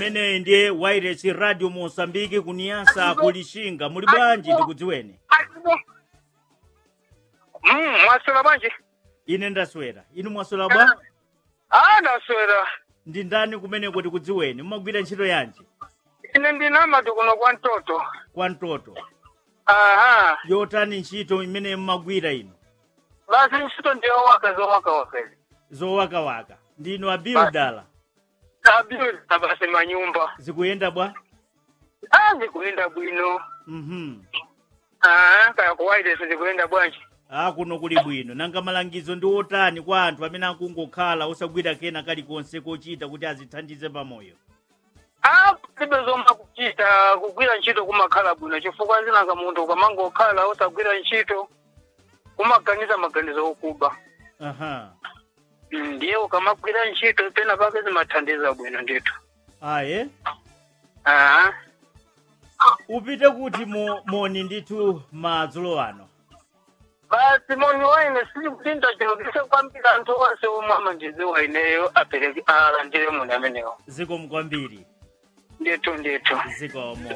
imene ndiye wireless radio Mosambiki kuniyasa kulishinga muli bwanji tikudziweni? Mwaswera bwanji? Ine ndaswera. Inu mwaswera bwa? Ndaswera. Ndi ndani kumeneko tikudziweni? Mumagwira ntchito yanji? Ine ndinamatu kuno kwa Ntoto. Kwa Ntoto. Aha. Yotani ntchito imene mumagwira inu? Basi ntchito ndiyo waka zowakawaka. Zowakawaka. Ndinu abildala. Abildala basi manyumba. Zikuyenda bwa? Zikuyenda bwino. Kaya kuwaide zikuyenda bwanji. Kuno kuli bwino. Nanga malangizo ndi otani kwa anthu amene akungokhala osagwira kena kalikonse kochita kuti azithandize pamoyo? Tibe zoma kuchita kugwira ntchito kumakhala bwino chifukwa zinanga munthu ukamangokhala osagwira ntchito kumaganiza maganizo okuba. Ndiye ukamagwira ntchito pena pake zimathandiza bwino ndithu. Aye? Upite kuti moni ndithu madzulo ano? Basi moni waine sikutinda chilogisa kwambiri anthu onse omwe amandidziwa ineyo alandire moni amenewo. Zikomo kwambiri. Ndithu. Zikomo.